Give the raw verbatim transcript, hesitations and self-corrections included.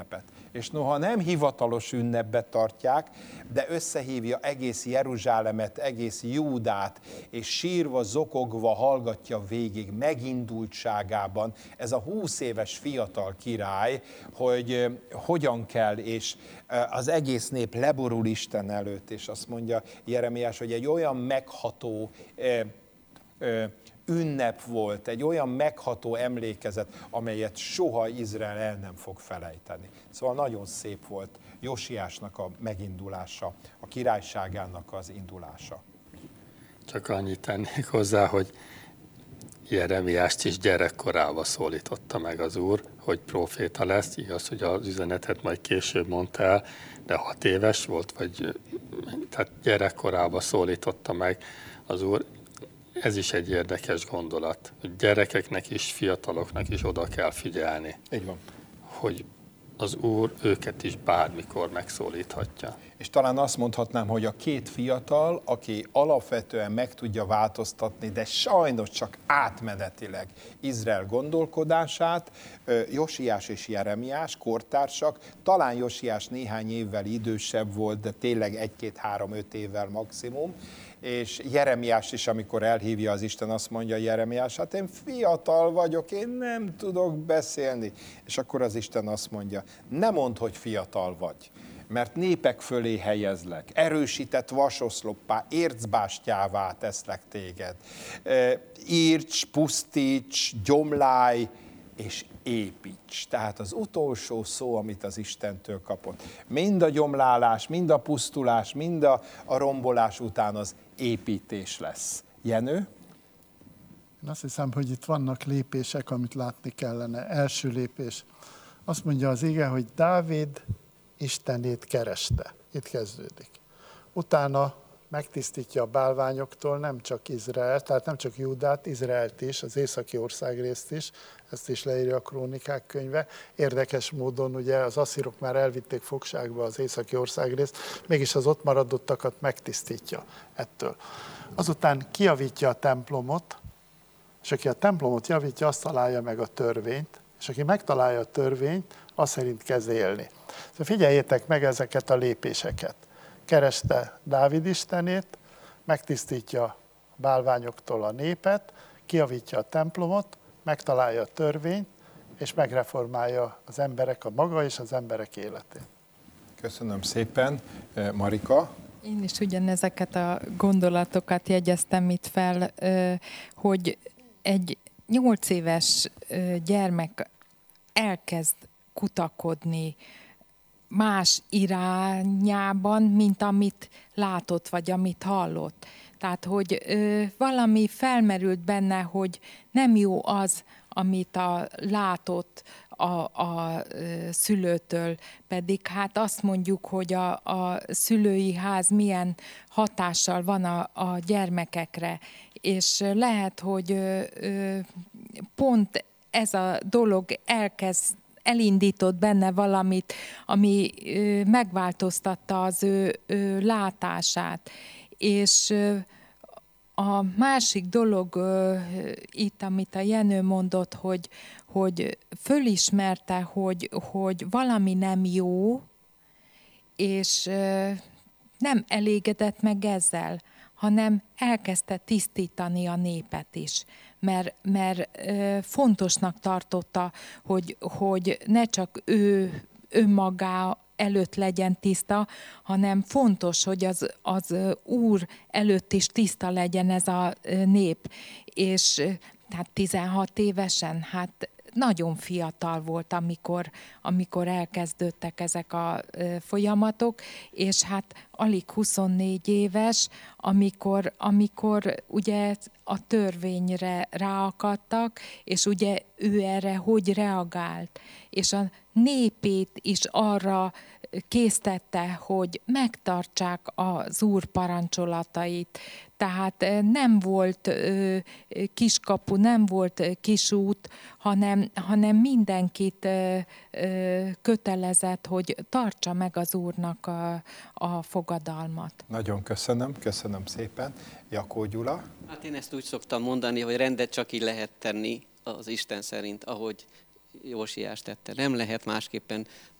ünnepet. És noha nem hivatalos ünnepbe tartják, de összehívja egész Jeruzsálemet, egész Júdát, és sírva, zokogva hallgatja végig megindultságában ez a húsz éves fiatal király, hogy hogyan kell, és az egész nép leborul Isten előtt, és azt mondja Jeremiás, hogy egy olyan megható ünnep volt, egy olyan megható emlékezet, amelyet soha Izrael el nem fog felejteni. Szóval nagyon szép volt Josiásnak a megindulása, a királyságának az indulása. Csak annyit tennék hozzá, hogy Jeremiást is gyerekkorába szólította meg az Úr, hogy próféta lesz. Igaz, hogy az üzenetet majd később mondta el, de hat éves volt, vagy tehát gyerekkorába szólította meg az Úr. Ez is egy érdekes gondolat, hogy gyerekeknek is, fiataloknak is oda kell figyelni. Így van. Hogy az Úr őket is bármikor megszólíthatja. És talán azt mondhatnám, hogy a két fiatal, aki alapvetően meg tudja változtatni, de sajnos csak átmenetileg Izrael gondolkodását, Josiás és Jeremiás, kortársak, talán Josiás néhány évvel idősebb volt, de tényleg egy-két-három-öt évvel maximum, és Jeremiás is, amikor elhívja az Isten, azt mondja Jeremiás, hát én fiatal vagyok, én nem tudok beszélni. És akkor az Isten azt mondja, ne mondd, hogy fiatal vagy, mert népek fölé helyezlek, erősített vasoszloppá, ércbástyává teszlek téged. Írts, pusztíts, gyomlálj, és építs. Tehát az utolsó szó, amit az Istentől kapott. Mind a gyomlálás, mind a pusztulás, mind a, a rombolás után az építés lesz. Jenő? Én azt hiszem, hogy itt vannak lépések, amit látni kellene. Első lépés. Azt mondja az ige, hogy Dávid Istenét kereste. Itt kezdődik. Utána megtisztítja a bálványoktól nem csak Izrael, tehát nem csak Júdát, Izraelt is, az északi országrészt is, ezt is leírja a Krónikák könyve. Érdekes módon ugye az asszírok már elvitték fogságba az északi országrészt, mégis az ott maradottakat megtisztítja ettől. Azután kijavítja a templomot, és aki a templomot javítja, azt találja meg a törvényt, és aki megtalálja a törvényt, az szerint kezd élni. Szóval figyeljétek meg ezeket a lépéseket. Kereste Dávid istenét, megtisztítja a bálványoktól a népet, kijavítja a templomot, megtalálja a törvényt, és megreformálja az emberek, a maga és az emberek életét. Köszönöm szépen. Marika? Én is ugyanezeket a gondolatokat jegyeztem itt fel, hogy egy nyolc éves gyermek elkezd kutakodni más irányában, mint amit látott, vagy amit hallott. Tehát, hogy ö, valami felmerült benne, hogy nem jó az, amit a látott a, a ö, szülőtől, pedig hát azt mondjuk, hogy a, a szülői ház milyen hatással van a, a gyermekekre, és lehet, hogy ö, ö, pont ez a dolog elkezd elindított benne valamit, ami ö, megváltoztatta az ő, ő látását. És ö, a másik dolog ö, itt, amit a Jenő mondott, hogy, hogy fölismerte, hogy, hogy valami nem jó, és ö, nem elégedett meg ezzel, hanem elkezdte tisztítani a népet is. Mert, mert fontosnak tartotta, hogy, hogy ne csak ő önmagá előtt legyen tiszta, hanem fontos, hogy az, az Úr előtt is tiszta legyen ez a nép. És tehát tizenhat évesen, hát nagyon fiatal volt, amikor, amikor elkezdődtek ezek a folyamatok, és hát alig huszonnégy éves, amikor, amikor ugye a törvényre ráakadtak, és ugye ő erre hogy reagált, és a népét is arra késztette, hogy megtartsák az Úr parancsolatait. Tehát nem volt kiskapu, nem volt kisút, hanem, hanem mindenkit kötelezett, hogy tartsa meg az Úrnak a, a fogadalmat. Nagyon köszönöm, köszönöm szépen. Jakó Gyula? Hát én ezt úgy szoktam mondani, hogy rendet csak így lehet tenni az Isten szerint, ahogy Jósiás tette. Nem lehet másképpen